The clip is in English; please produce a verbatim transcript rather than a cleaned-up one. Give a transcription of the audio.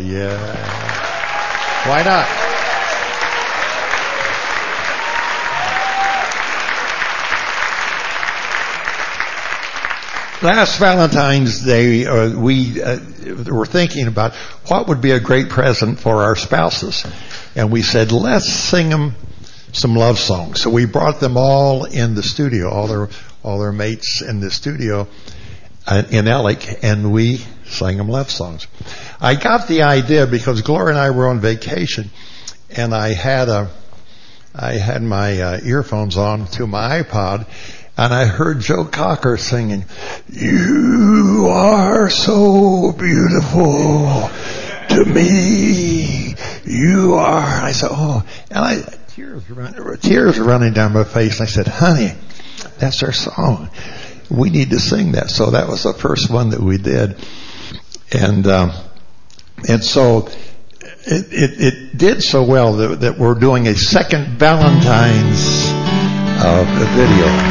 yeah. Why not? Last Valentine's Day, uh, we uh, were thinking about what would be a great present for our spouses. And we said, let's sing them some love songs. So we brought them all in the studio, all their all their mates in the studio uh, in Alec, and we sang them love songs. I got the idea because Gloria and I were on vacation, and I had a I had my uh, earphones on to my iPod, and I heard Joe Cocker singing, "You are so beautiful to me. You are." I said, "Oh," and I tears run, tears were running down my face. And I said, "Honey, that's our song. We need to sing that." So that was the first one that we did, and um, and so it, it it did so well that, that we're doing a second Valentine's uh, video.